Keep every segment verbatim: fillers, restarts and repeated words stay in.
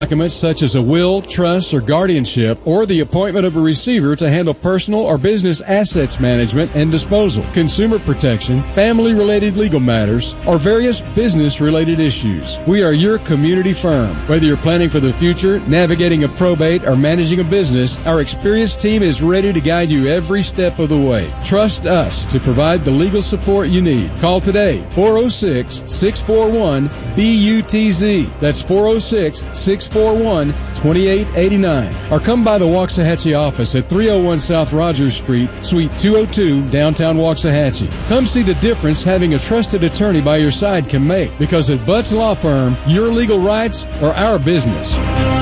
Documents such as a will, trust, or guardianship, or the appointment of a receiver to handle personal or business assets management and disposal, consumer protection, family-related legal matters, or various business-related issues. We are your community firm. Whether you're planning for the future, navigating a probate, or managing a business, our experienced team is ready to guide you every step of the way. Trust us to provide the legal support you need. Call today, four oh six, six four one, B U T Z. That's four oh six, six four one, two eight eight nine. Or come by the Waxahachie office at three oh one South Rogers Street, Suite two oh two, downtown Waxahachie. Come see the difference having a trusted attorney by your side can make, because at Butts Law Firm, your legal rights are our business.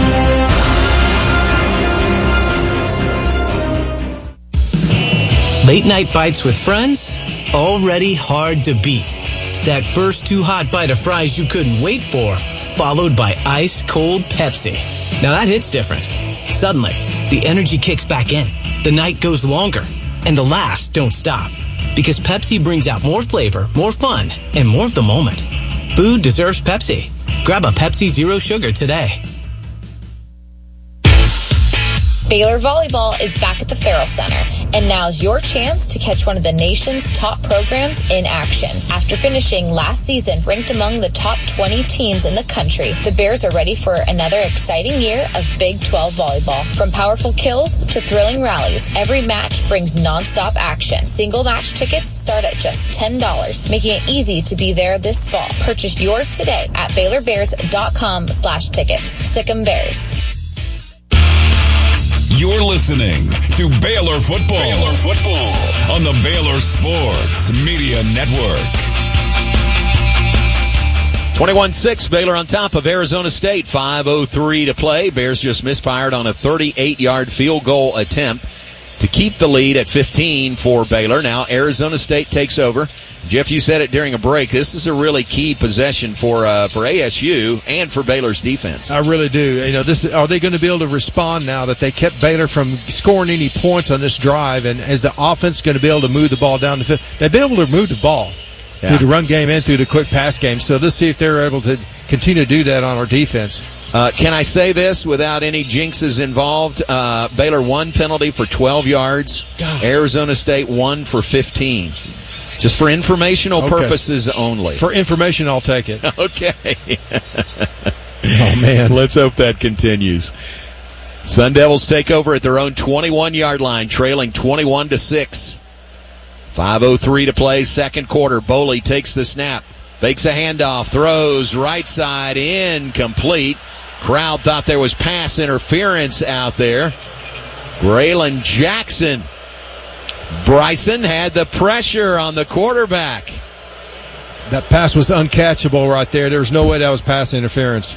Late night bites with friends? Already hard to beat. That first too hot bite of fries you couldn't wait for, followed by ice cold Pepsi. Now that hits different. Suddenly, the energy kicks back in, the night goes longer, and the laughs don't stop. Because Pepsi brings out more flavor, more fun, and more of the moment. Food deserves Pepsi. Grab a Pepsi Zero Sugar today. Baylor Volleyball is back at the Farrell Center, and now's your chance to catch one of the nation's top programs in action. After finishing last season ranked among the top twenty teams in the country, the Bears are ready for another exciting year of Big twelve volleyball. From powerful kills to thrilling rallies, every match brings nonstop action. Single match tickets start at just ten dollars, making it easy to be there this fall. Purchase yours today at Baylor Bears dot com slash tickets. Sic 'em Bears. You're listening to Baylor Football. Baylor Football on the Baylor Sports Media Network. twenty-one six, Baylor on top of Arizona State. five oh three to play. Bears just misfired on a thirty-eight-yard field goal attempt to keep the lead at fifteen for Baylor. Now Arizona State takes over. Jeff, you said it during a break. This is a really key possession for uh, for A S U and for Baylor's defense. I really do. You know, this are they going to be able to respond now that they kept Baylor from scoring any points on this drive? And is the offense going to be able to move the ball down the field? They've been able to move the ball yeah. through the run game and through the quick pass game. So let's see if they're able to continue to do that on our defense. Uh, can I say this without any jinxes involved? Uh, Baylor one penalty for twelve yards. God. Arizona State one for fifteen. Just for informational okay. purposes only. For information, I'll take it. Okay. Oh, man. Let's hope that continues. Sun Devils take over at their own twenty-one-yard line, trailing twenty-one to six. five oh three to play, second quarter. Boley takes the snap. Fakes a handoff, throws right side, incomplete. Crowd thought there was pass interference out there. Braylon Jackson. Bryson had the pressure on the quarterback. That pass was uncatchable right there. There was no way that was pass interference.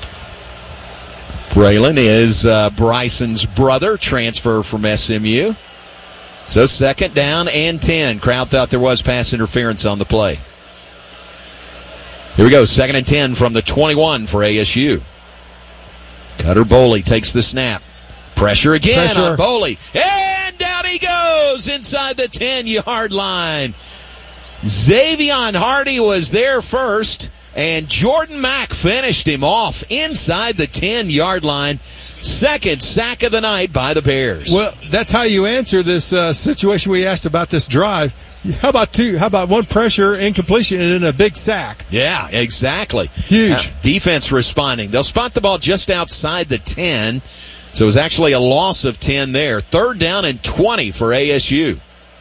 Braylon is uh, Bryson's brother, transfer from S M U. So second down and ten. Crowd thought there was pass interference on the play. Here we go, second and ten from the twenty-one for A S U. Cutter Boley takes the snap. Pressure again Pressure. on Boley. And down he goes inside the ten-yard line. Xavion Hardy was there first, and Jordan Mack finished him off inside the ten-yard line. Second sack of the night by the Bears. Well, that's how you answer this uh, situation we asked about this drive. How about two? How about one pressure, incompletion, and then a big sack? Yeah, exactly. Huge. Uh, defense responding. They'll spot the ball just outside the ten. So it was actually a loss of ten there. Third down and twenty for A S U.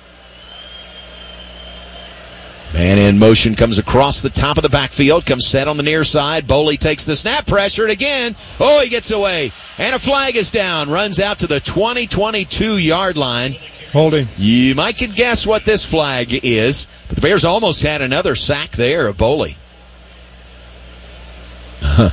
Man in motion comes across the top of the backfield, comes set on the near side. Boley takes the snap, pressured again. Oh, he gets away. And a flag is down. Runs out to the twenty, twenty-two-yard line. Holding. You might could guess what this flag is, but the Bears almost had another sack there of Boley. Huh.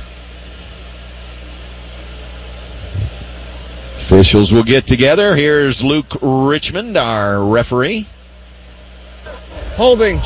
Officials will get together. Here's Luke Richmond, our referee. Holding.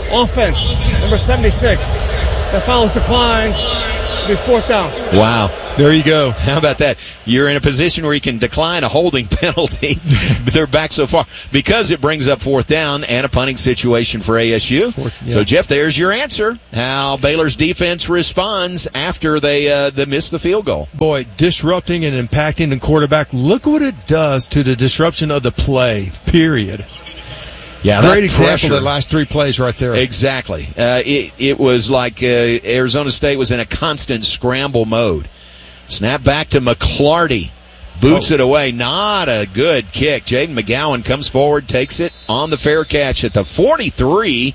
Offense. Number seventy-six. That foul is declined. It'll be fourth down. Wow. There you go. How about that? You're in a position where you can decline a holding penalty. They're back so far because it brings up fourth down and a punting situation for A S U. Fourth, yeah. So, Jeff, there's your answer. How Baylor's defense responds after they uh, they miss the field goal. Boy, disrupting and impacting the quarterback. Look what it does to the disruption of the play, period. Yeah, great example of the last three plays right there. Exactly. Uh, it, it was like uh, Arizona State was in a constant scramble mode. Snap back to McClarty. Boots oh. it away. Not a good kick. Jaden McGowan comes forward, takes it on the fair catch at the forty-three.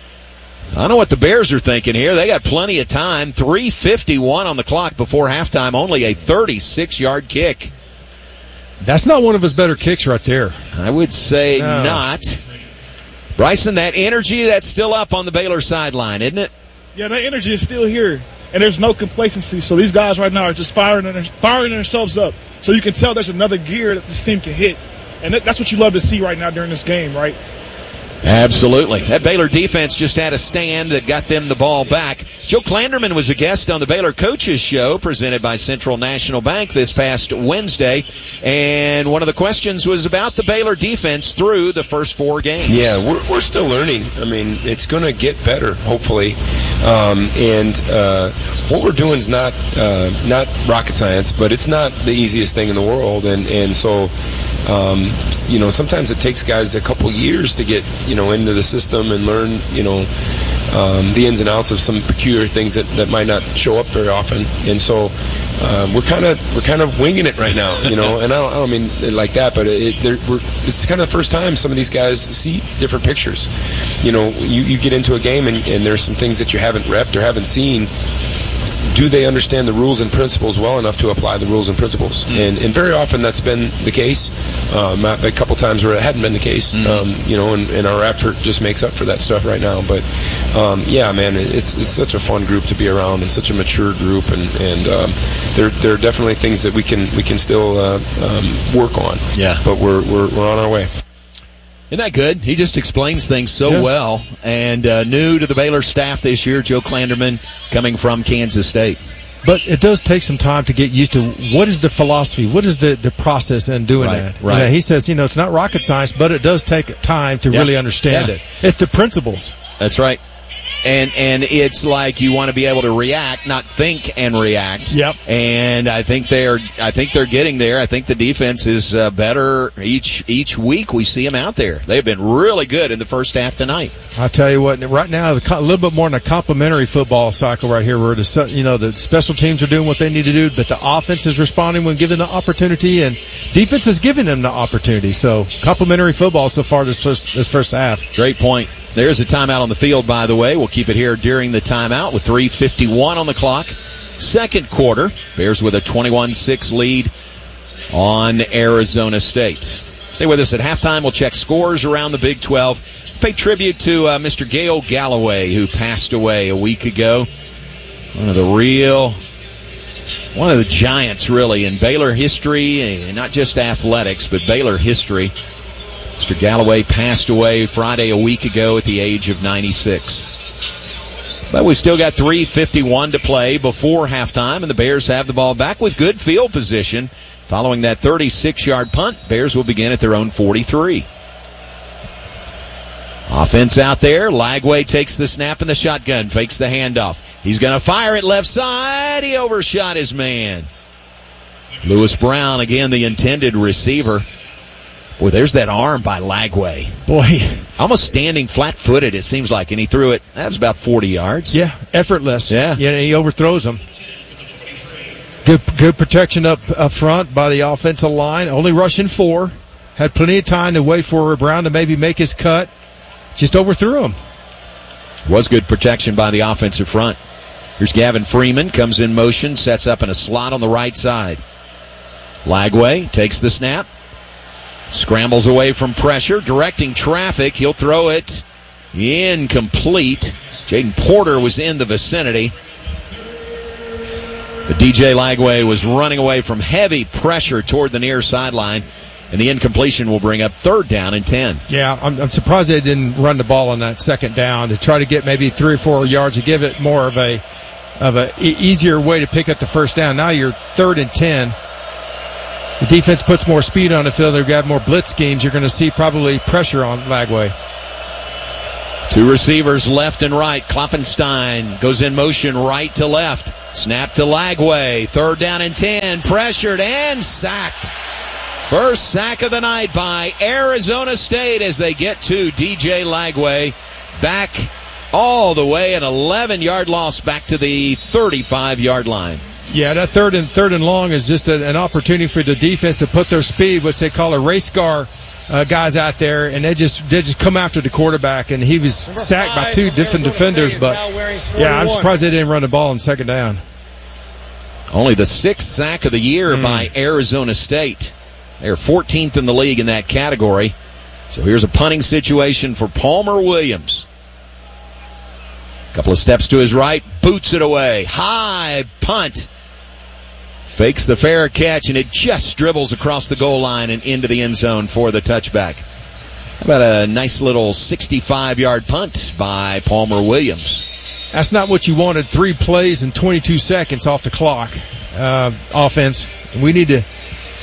I don't know what the Bears are thinking here. They got plenty of time. three fifty-one on the clock before halftime. Only a thirty-six-yard kick. That's not one of his better kicks right there. I would say no. not. Bryson, that energy, that's still up on the Baylor sideline, isn't it? Yeah, that energy is still here. And there's no complacency. So these guys right now are just firing their, firing themselves up. So you can tell there's another gear that this team can hit. And that, that's what you love to see right now during this game, right? Absolutely. That Baylor defense just had a stand that got them the ball back. Joe Klanderman was a guest on the Baylor Coaches Show presented by Central National Bank this past Wednesday. And one of the questions was about the Baylor defense through the first four games. Yeah, we're, we're still learning. I mean, it's going to get better, hopefully. Um, and uh, what we're doing is not uh, not rocket science, but it's not the easiest thing in the world. And, and so... Um, you know, sometimes it takes guys a couple years to get, you know, into the system and learn, you know, um, the ins and outs of some peculiar things that, that might not show up very often. And so uh, we're kind of we're kind of winging it right now, you know. And I don't, I don't mean it like that, but it, we're, this is kind of the first time some of these guys see different pictures. You know, you, you get into a game and, and there's some things that you haven't repped or haven't seen. Do they understand the rules and principles well enough to apply the rules and principles? Mm. And, and very often that's been the case. Um, a couple times where it hadn't been the case, mm. um, you know, and, and our effort just makes up for that stuff right now. But um, yeah, man, it's it's such a fun group to be around and such a mature group, and and um, there there are definitely things that we can we can still uh, um, work on. Yeah, but we're we're we're on our way. Isn't that good? He just explains things so yeah. well. And uh, new to the Baylor staff this year, Joe Klanderman, coming from Kansas State. But it does take some time to get used to what is the philosophy, what is the, the process in doing right, that. Right. You know, he says, you know, it's not rocket science, but it does take time to yeah. really understand yeah. it. It's the principles. That's right. And and it's like you want to be able to react, not think and react. Yep. And I think they're I think they're getting there. I think the defense is uh, better each each week. We see them out there. They've been really good in the first half tonight. I tell you what, right now a little bit more in a complimentary football cycle right here, where the you know the special teams are doing what they need to do, but the offense is responding when given the opportunity, and defense is giving them the opportunity. So complimentary football so far this first this first half. Great point. There's a timeout on the field, by the way. We'll keep it here during the timeout with three fifty-one on the clock. Second quarter, Bears with a twenty-one six lead on Arizona State. Stay with us at halftime. We'll check scores around the Big twelve. Pay tribute to uh, Mister Gale Galloway, who passed away a week ago. One of the real, one of the giants, really, in Baylor history, and not just athletics, but Baylor history. Mister Galloway passed away Friday a week ago at the age of ninety-six. But we've still got three fifty-one to play before halftime, and the Bears have the ball back with good field position. Following that thirty-six-yard punt, Bears will begin at their own forty-three. Offense out there. Lagway takes the snap and the shotgun, fakes the handoff. He's going to fire it left side. He overshot his man. Lewis Brown, again, the intended receiver. Boy, there's that arm by Lagway. Boy. Almost standing flat-footed, it seems like, and he threw it. That was about forty yards. Yeah, effortless. Yeah. Yeah, he overthrows them. Good good protection up, up front by the offensive line. Only rushing four. Had plenty of time to wait for Brown to maybe make his cut. Just overthrew him. Was good protection by the offensive front. Here's Gavin Freeman, comes in motion, sets up in a slot on the right side. Lagway takes the snap. Scrambles away from pressure, directing traffic. He'll throw it incomplete. Jaden Porter was in the vicinity. But D J Lagway was running away from heavy pressure toward the near sideline, and the incompletion will bring up third down and ten. Yeah, I'm, I'm surprised they didn't run the ball on that second down to try to get maybe three or four yards to give it more of a of an e- easier way to pick up the first down. Now you're third and ten. The defense puts more speed on the field. They've got more blitz schemes. You're going to see probably pressure on Lagway. Two receivers left and right. Kloffenstein goes in motion right to left. Snap to Lagway. Third down and ten. Pressured and sacked. First sack of the night by Arizona State as they get to D J Lagway. Back all the way, an eleven-yard loss back to the thirty-five-yard line. Yeah, that third and third and long is just a, an opportunity for the defense to put their speed, what they call a race car. Uh, guys out there, and they just they just come after the quarterback, and he was Number sacked by two different defenders. But yeah, I'm surprised they didn't run the ball on second down. Only the sixth sack of the year mm. by Arizona State. They're fourteenth in the league in that category. So here's a punting situation for Palmer Williams. A couple of steps to his right, boots it away, high punt. Fakes the fair catch, and it just dribbles across the goal line and into the end zone for the touchback. How about a nice little sixty-five-yard punt by Palmer Williams? That's not what you wanted. Three plays and twenty-two seconds off the clock. Uh, offense. We need to...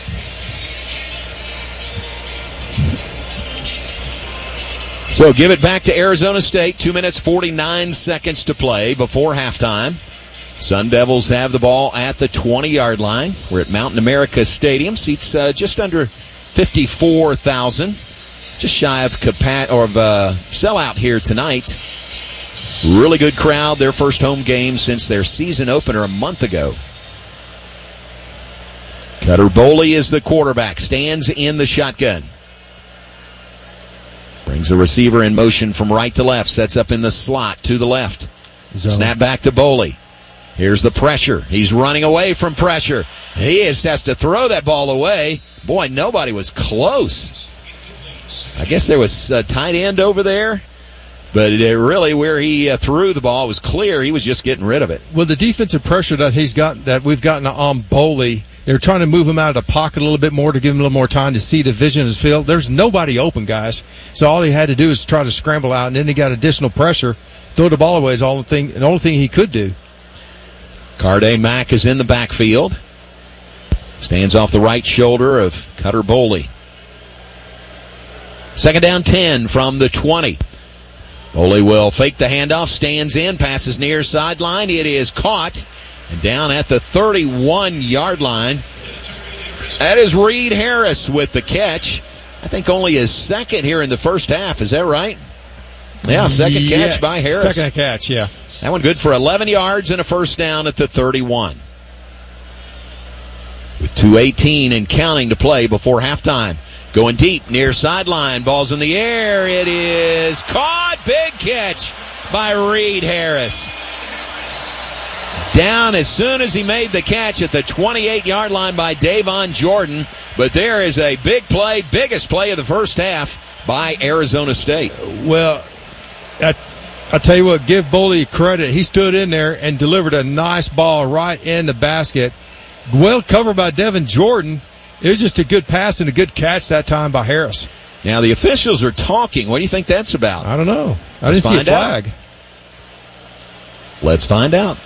So give it back to Arizona State. Two minutes, forty-nine seconds to play before halftime. Sun Devils have the ball at the twenty-yard line. We're at Mountain America Stadium. Seats uh, just under fifty-four thousand. Just shy of capa- or of uh, sellout here tonight. Really good crowd. Their first home game since their season opener a month ago. Cutter Boley is the quarterback. Stands in the shotgun. Brings a receiver in motion from right to left. Sets up in the slot to the left. Zone. Snap back to Boley. Here's the pressure. He's running away from pressure. He just has to throw that ball away. Boy, nobody was close. I guess there was a tight end over there, but it really where he uh, threw the ball was clear. He was just getting rid of it. Well, the defensive pressure that he's got, that we've gotten on Boley, they're trying to move him out of the pocket a little bit more to give him a little more time to see the vision of his field. There's nobody open, guys. So all he had to do is try to scramble out, and then he got additional pressure. Throw the ball away is all the thing, the only thing he could do. Carday Mack is in the backfield. Stands off the right shoulder of Cutter Boley. Second down ten from the twenty. Boley will fake the handoff, stands in, passes near sideline. It is caught and down at the thirty-one-yard line. That is Reed Harris with the catch. I think only his second here in the first half. Is that right? Yeah, second yeah, catch by Harris. Second catch, yeah. That one good for eleven yards and a first down at the thirty-one. With two eighteen and counting to play before halftime. Going deep, near sideline. Ball's in the air. It is caught. Big catch by Reed Harris. Down as soon as he made the catch at the twenty-eight-yard line by Davon Jordan. But there is a big play, biggest play of the first half by Arizona State. Well, I, I tell you what, give Boley credit. He stood in there and delivered a nice ball right in the basket. Well covered by Devin Jordan. It was just a good pass and a good catch that time by Harris. Now the officials are talking. What do you think that's about? I don't know. I Let's didn't see a flag. Out. Let's find out.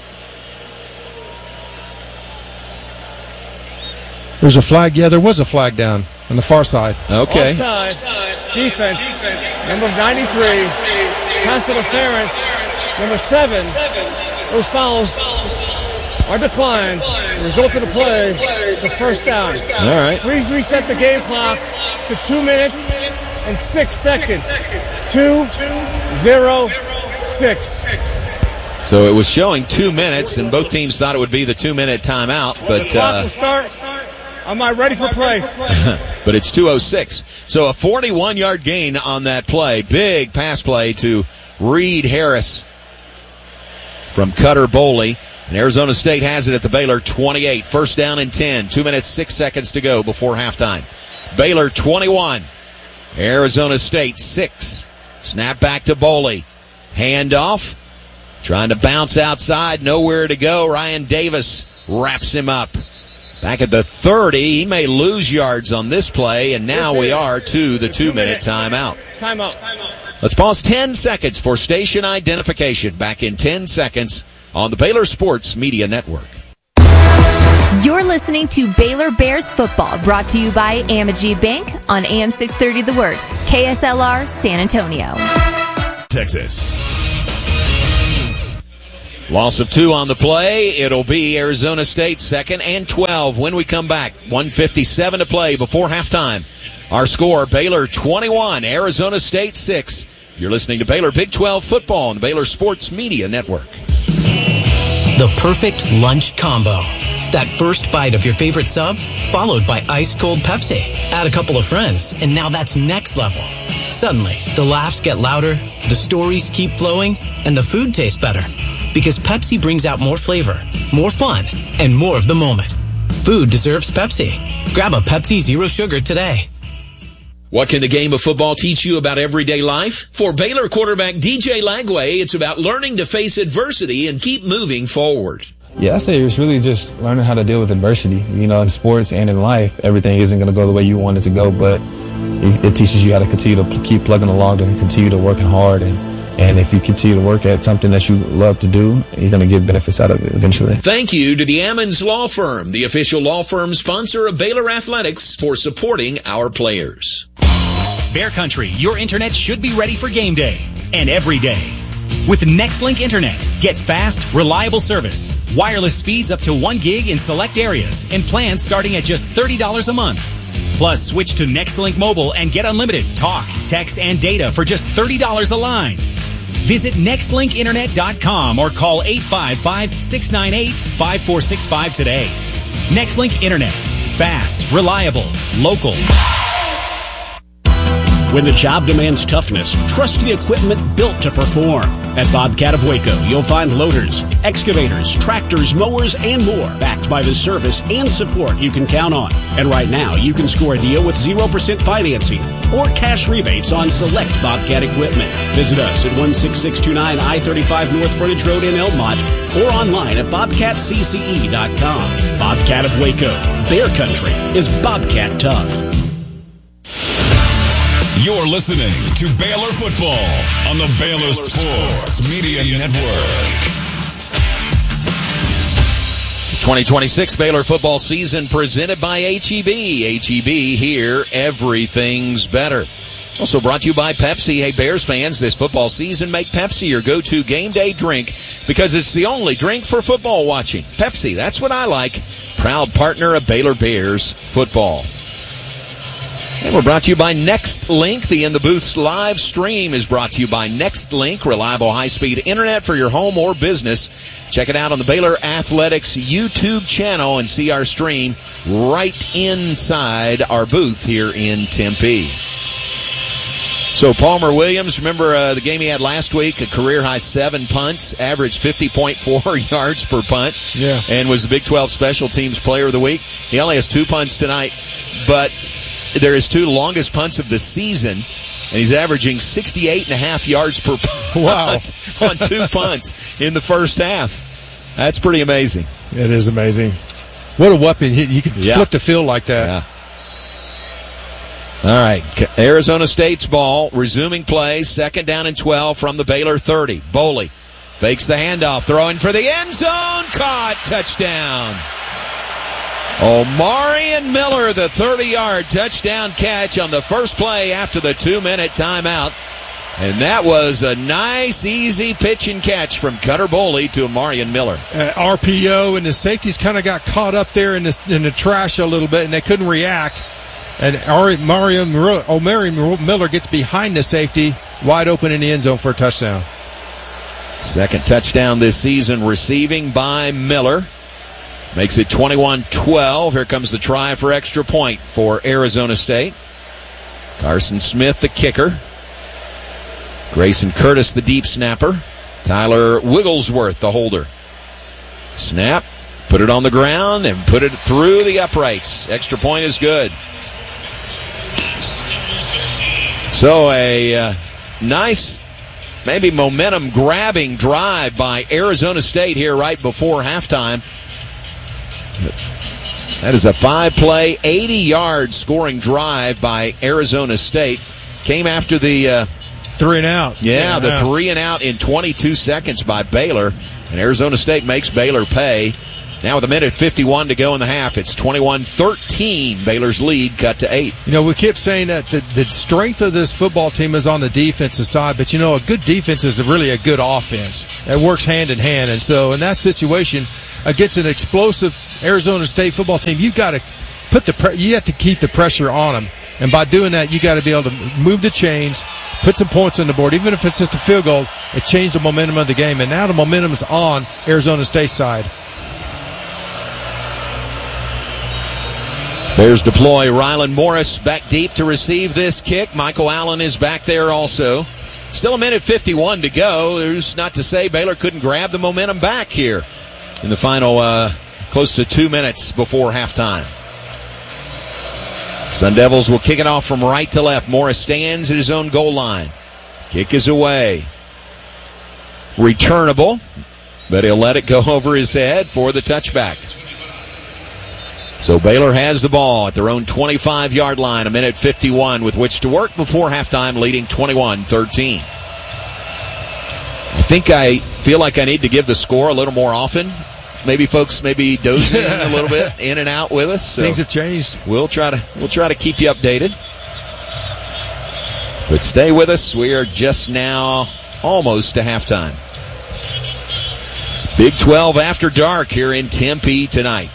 There's a flag. Yeah, there was a flag down on the far side. Okay. Offside. Defense. Number ninety-three. Pass interference. Number seven. Those fouls are declined. The result of the play is a first down. All right. Please reset the game clock to two minutes and six seconds. Two, zero, six. So it was showing two minutes, and both teams thought it would be the two-minute timeout. But the clock uh, will start. Am I ready for play? But it's two oh six. So a forty-one-yard gain on that play. Big pass play to Reed Harris from Cutter Boley. And Arizona State has it at the Baylor twenty-eight. First down and ten. Two minutes, six seconds to go before halftime. Baylor twenty-one. Arizona State six. Snap back to Boley. Handoff. Trying to bounce outside. Nowhere to go. Ryan Davis wraps him up. Back at the thirty. He may lose yards on this play. And now we are to the two-minute timeout. Timeout. Let's pause ten seconds for station identification. Back in ten seconds on the Baylor Sports Media Network. You're listening to Baylor Bears football, brought to you by Amegy Bank on A M six thirty The Word, K S L R San Antonio. Texas. Loss of two on the play. It'll be Arizona State second and twelve when we come back. one fifty-seven to play before halftime. Our score, Baylor twenty-one, Arizona State six. You're listening to Baylor Big twelve football on the Baylor Sports Media Network. The perfect lunch combo. That first bite of your favorite sub, followed by ice-cold Pepsi. Add a couple of friends, and now that's next level. Suddenly, the laughs get louder, the stories keep flowing, and the food tastes better. Because Pepsi brings out more flavor, more fun, and more of the moment. Food deserves Pepsi. Grab a Pepsi Zero Sugar today. What can the game of football teach you about everyday life? For Baylor quarterback D J Lagway, it's about learning to face adversity and keep moving forward. Yeah, I say it's really just learning how to deal with adversity. You know, in sports and in life, everything isn't going to go the way you want it to go, but it teaches you how to continue to keep plugging along and continue to working hard. And, and if you continue to work at something that you love to do, you're going to get benefits out of it eventually. Thank you to the Ammons Law Firm, the official law firm sponsor of Baylor Athletics, for supporting our players. Bear Country, your internet should be ready for game day and every day. With NextLink Internet, get fast, reliable service, wireless speeds up to one gig in select areas, and plans starting at just thirty dollars a month. Plus, switch to NextLink Mobile and get unlimited talk, text, and data for just thirty dollars a line. Visit next link internet dot com or call eight five five, six nine eight, five four six five today. NextLink Internet. Fast, reliable, local. When the job demands toughness, trust the equipment built to perform. At Bobcat of Waco, you'll find loaders, excavators, tractors, mowers, and more, backed by the service and support you can count on. And right now, you can score a deal with zero percent financing or cash rebates on select Bobcat equipment. Visit us at one six six two nine I thirty-five North Frontage Road in Elmont or online at bobcat c c e dot com. Bobcat of Waco. Bear Country is Bobcat tough. You're listening to Baylor football on the Baylor Sports Media Network. twenty twenty-six Baylor football season presented by H E B. H E B, here, everything's better. Also brought to you by Pepsi. Hey, Bears fans, this football season, make Pepsi your go-to game day drink because it's the only drink for football watching. Pepsi, that's what I like. Proud partner of Baylor Bears football. And we're brought to you by NextLink. The In the Booths live stream is brought to you by NextLink, reliable high-speed internet for your home or business. Check it out on the Baylor Athletics YouTube channel and see our stream right inside our booth here in Tempe. So Palmer Williams, remember uh, the game he had last week, a career-high seven punts, averaged fifty point four yards per punt, yeah, and was the Big twelve Special Teams Player of the Week. He only has two punts tonight, but there is two longest punts of the season, and he's averaging sixty-eight and a half yards per punt wow. on two punts in the first half. That's pretty amazing. It is amazing. What a weapon. He, he can yeah. flip the field like that. Yeah. All right, Arizona State's ball, resuming play, second down and twelve from the Baylor thirty. Boley fakes the handoff, throwing for the end zone, caught, touchdown. Omarion Miller, the thirty-yard touchdown catch on the first play after the two-minute timeout. And that was a nice, easy pitch and catch from Cutter Boley to Omarion Miller. Uh, R P O, and the safeties kind of got caught up there in the, in the trash a little bit, and they couldn't react. And Omarion Miller gets behind the safety, wide open in the end zone for a touchdown. Second touchdown this season receiving by Miller. Makes it twenty-one twelve. Here comes the try for extra point for Arizona State. Carson Smith, the kicker. Grayson Curtis, the deep snapper. Tyler Wigglesworth, the holder. Snap, put it on the ground, and put it through the uprights. Extra point is good. So a uh, nice, maybe momentum-grabbing drive by Arizona State here right before halftime. That is a five-play, eighty-yard scoring drive by Arizona State. Came after the... Uh, three and out. Yeah, yeah the out. three and out in twenty-two seconds by Baylor. And Arizona State makes Baylor pay. Now with a minute fifty-one to go in the half, it's twenty-one thirteen. Baylor's lead cut to eight. You know, we keep saying that the, the strength of this football team is on the defensive side, but, you know, a good defense is really a good offense. It works hand in hand. And so in that situation, against an explosive Arizona State football team, you've got to put the pre- you have to keep the pressure on them. And by doing that, you got to be able to move the chains, put some points on the board. Even if it's just a field goal, it changed the momentum of the game. And now the momentum is on Arizona State's side. Bears deploy Rylan Morris back deep to receive this kick. Michael Allen is back there also. Still a minute fifty-one to go. There's not to say Baylor couldn't grab the momentum back here in the final uh, close to two minutes before halftime. Sun Devils will kick it off from right to left. Morris stands at his own goal line. Kick is away. Returnable, but he'll let it go over his head for the touchback. So Baylor has the ball at their own twenty-five-yard line, a minute fifty-one with which to work before halftime, leading twenty-one thirteen. I think I feel like I need to give the score a little more often. Maybe folks maybe dozing a little bit in and out with us. So things have changed. We'll try to we'll try to keep you updated. But stay with us. We are just now almost to halftime. Big twelve after dark here in Tempe tonight.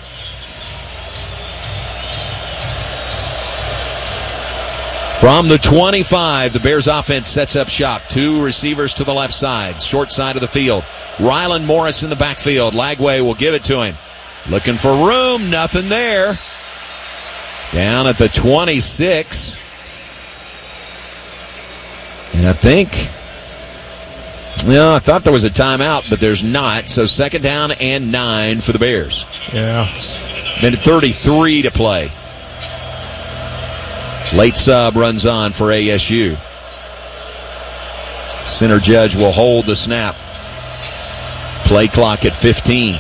From the twenty-five, the Bears offense sets up shop. Two receivers to the left side, short side of the field. Rylan Morris in the backfield. Lagway will give it to him. Looking for room, nothing there. Down at the twenty-six. And I think, well, I thought there was a timeout, but there's not. So second down and nine for the Bears. Yeah. Minute thirty-three to play. Late sub runs on for A S U. Center Judge will hold the snap. Play clock at fifteen.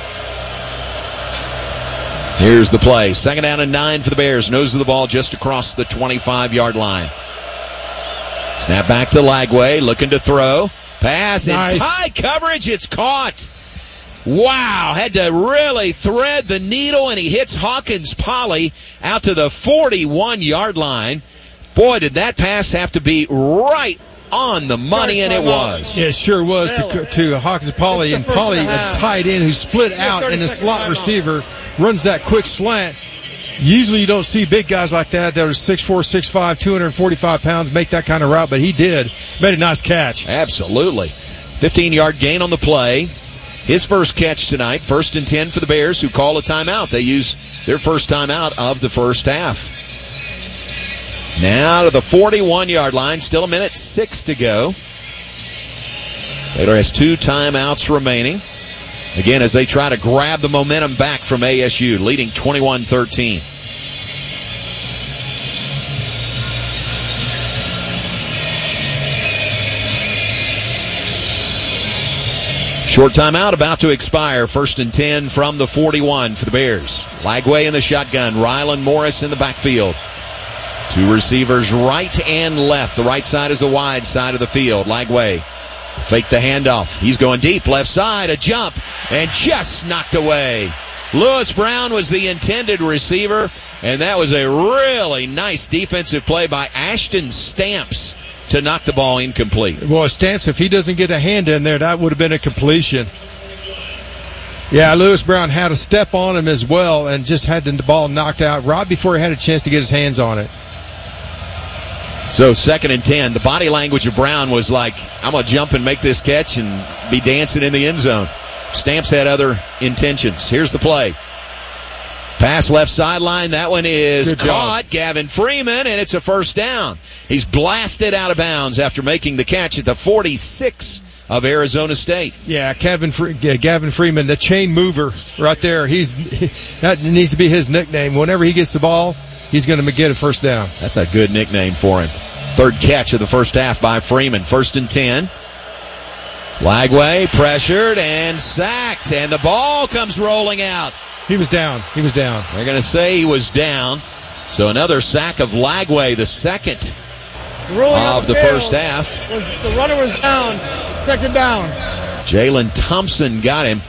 Here's the play. Second down and nine for the Bears. Nose of the ball just across the twenty-five-yard line. Snap back to Lagway. Looking to throw. Pass nice. In tight coverage. It's caught. Wow, had to really thread the needle, and he hits Hawkins Polley out to the forty-one-yard line. Boy, did that pass have to be right on the money, and it was. Yeah, it sure was to, to Hawkins Polley, and Polley, a tight end who split out, and the slot receiver runs that quick slant. Usually you don't see big guys like that that are six four, six five, two hundred forty-five pounds make that kind of route, but he did. Made a nice catch. Absolutely. fifteen-yard gain on the play. His first catch tonight, first and ten for the Bears, who call a timeout. They use their first timeout of the first half. Now to the forty-one-yard line, still a minute six to go. Baylor has two timeouts remaining. Again, as they try to grab the momentum back from A S U, leading twenty-one thirteen. Short timeout about to expire. First and ten from the forty-one for the Bears. Lagway in the shotgun. Rylan Morris in the backfield. Two receivers right and left. The right side is the wide side of the field. Lagway fake the handoff. He's going deep. Left side, a jump, and just knocked away. Lewis Brown was the intended receiver, and that was a really nice defensive play by Ashton Stamps to knock the ball incomplete. Well, Stamps, if he doesn't get a hand in there, that would have been a completion. Yeah, Lewis Brown had a step on him as well and just had the ball knocked out right before he had a chance to get his hands on it. So second and ten. The body language of Brown was like, I'm going to jump and make this catch and be dancing in the end zone. Stamps had other intentions. Here's the play. Pass left sideline. That one is Good caught. job. Gavin Freeman, and it's a first down. He's blasted out of bounds after making the catch at the forty-six of Arizona State. Yeah, Kevin Fre- yeah, Gavin Freeman, the chain mover right there. He's that needs to be his nickname. Whenever he gets the ball, he's going to get a first down. That's a good nickname for him. Third catch of the first half by Freeman. First and ten. Lagway pressured and sacked, and the ball comes rolling out. He was down. He was down. They're going to say he was down. So another sack of Lagway, the second the of the, the first half. Was, the runner was down. Second down. Jalen Thompson got him.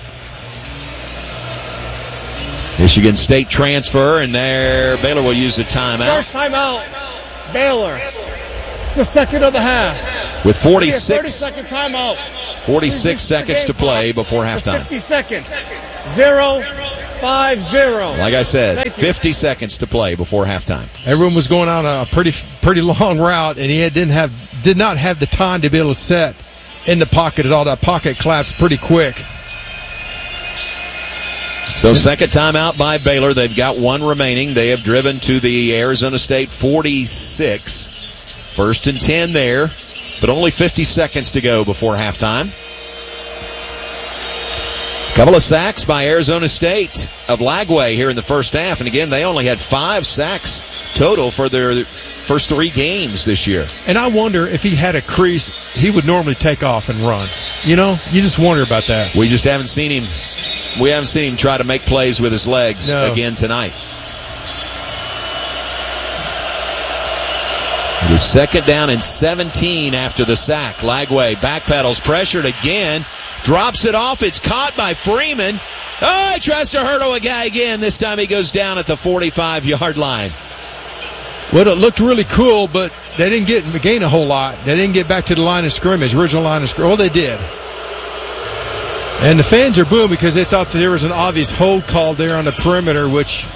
Michigan State transfer, and there Baylor will use the timeout. First timeout, Baylor. It's the second of the half. With forty-six, thirty-second timeout. forty-six seconds to play before halftime. fifty seconds. Zero, five, zero. Like I said, fifty seconds to play before halftime. Everyone was going on a pretty pretty long route, and he had, didn't have did not have the time to be able to set in the pocket at all. That pocket collapsed pretty quick. So second timeout by Baylor. They've got one remaining. They have driven to the Arizona State forty-six. First and ten there, but only fifty seconds to go before halftime. Couple of sacks by Arizona State of Lagway here in the first half. And again, they only had five sacks total for their first three games this year. And I wonder if he had a crease, he would normally take off and run. You know, you just wonder about that. We just haven't seen him. We haven't seen him try to make plays with his legs no. again tonight. It is second down and seventeen after the sack. Lagway backpedals, pressured again, drops it off. It's caught by Freeman. Oh, he tries to hurdle a guy again. This time he goes down at the forty-five-yard line. Well, it looked really cool, but they didn't get gain a whole lot. They didn't get back to the line of scrimmage, original line of scrimmage. Well, they did. And the fans are booing because they thought that there was an obvious hold called there on the perimeter, which...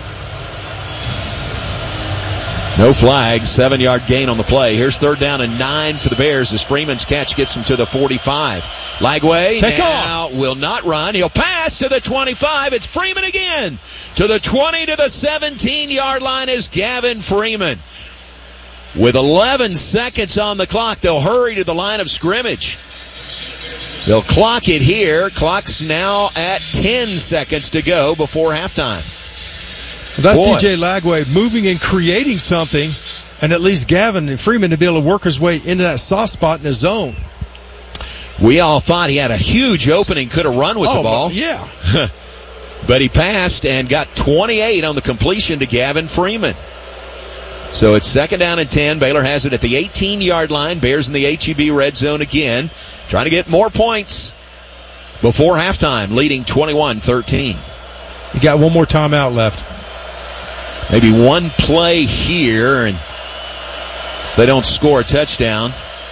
No flags, seven-yard gain on the play. Here's third down and nine for the Bears as Freeman's catch gets him to the forty-five. Lagway Take now off. will not run. He'll pass to the twenty-five. It's Freeman again. To the twenty to the seventeen-yard line is Gavin Freeman. With eleven seconds on the clock, they'll hurry to the line of scrimmage. They'll clock it here. Clock's now at ten seconds to go before halftime. Well, that's Boy. D J Lagway moving and creating something, and at least Gavin and Freeman to be able to work his way into that soft spot in the zone. We all thought he had a huge opening, could have run with oh, the ball. Yeah. But he passed and got twenty-eight on the completion to Gavin Freeman. So it's second down and ten. Baylor has it at the eighteen-yard line. Bears in the H E B red zone again. Trying to get more points before halftime, leading twenty-one thirteen. You got one more timeout left. Maybe one play here, and if they don't score a touchdown,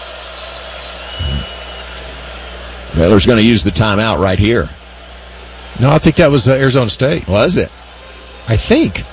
Baylor's going to use the timeout right here. No, I think that was uh, Arizona State. Was it? I think.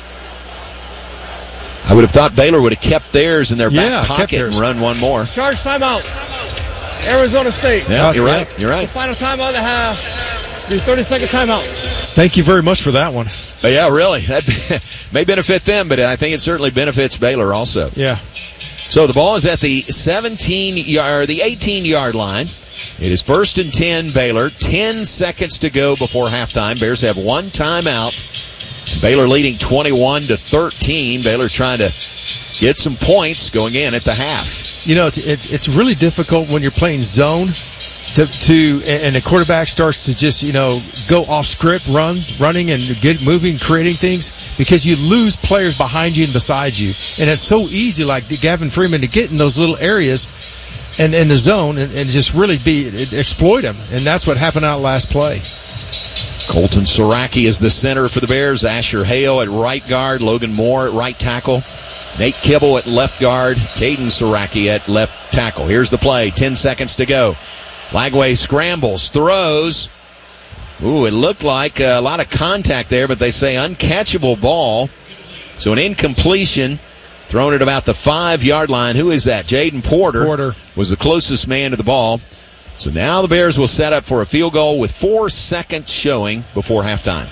I would have thought Baylor would have kept theirs in their yeah, back pocket and run one more. Charge timeout. Arizona State. Yeah, you're right. You're right. The final timeout of the half. The thirty-second timeout. Thank you very much for that one. But yeah, really. That may benefit them, but I think it certainly benefits Baylor also. Yeah. So the ball is at the seventeen-yard, the eighteen-yard line. It is first and ten, Baylor. Ten seconds to go before halftime. Bears have one timeout. Baylor leading twenty-one to thirteen. Baylor trying to get some points going in at the half. You know, it's it's, it's really difficult when you're playing zone to, to and the quarterback starts to just, you know, go off script, run, running and get moving, creating things, because you lose players behind you and beside you. And it's so easy, like Gavin Freeman, to get in those little areas and in the zone and, and just really be exploit them. And that's what happened out last play. Colton Saraki is the center for the Bears. Asher Hale at right guard. Logan Moore at right tackle. Nate Kibble at left guard. Caden Saraki at left tackle. Here's the play. Ten seconds to go. Lagway scrambles, throws. Ooh, it looked like a lot of contact there, but they say uncatchable ball. So an incompletion thrown at about the five-yard line. Who is that? Jaden Porter, Porter was the closest man to the ball. So now the Bears will set up for a field goal with four seconds showing before halftime.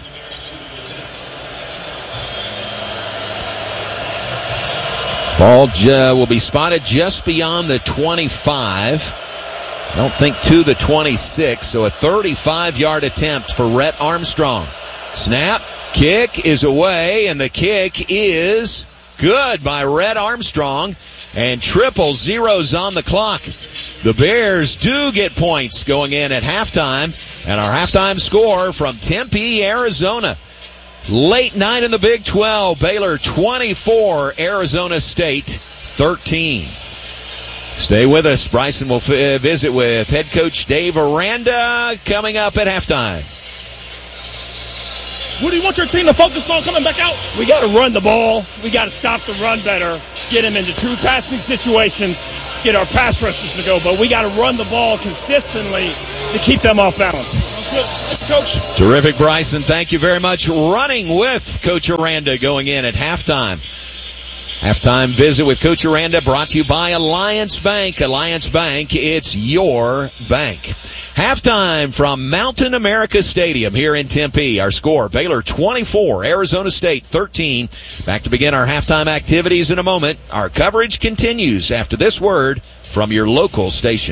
Ball uh, will be spotted just beyond the twenty-five. I don't think to the twenty-six, so a thirty-five-yard attempt for Rhett Armstrong. Snap, kick is away, and the kick is good by Rhett Armstrong, and triple zeros on the clock. The Bears do get points going in at halftime, and our halftime score from Tempe, Arizona. Late night in the Big twelve, Baylor twenty-four, Arizona State thirteen. Stay with us. Bryson will f- visit with head coach Dave Aranda coming up at halftime. What do you want your team to focus on coming back out? We got to run the ball. We got to stop the run better, get them into true passing situations, get our pass rushers to go. But we got to run the ball consistently to keep them off balance. Sounds good. Coach. Terrific, Bryson. Thank you very much. Running with Coach Aranda going in at halftime. Halftime visit with Coach Aranda brought to you by Alliance Bank. Alliance Bank, it's your bank. Halftime from Mountain America Stadium here in Tempe. Our score, Baylor twenty-four, Arizona State thirteen. Back to begin our halftime activities in a moment. Our coverage continues after this word from your local station.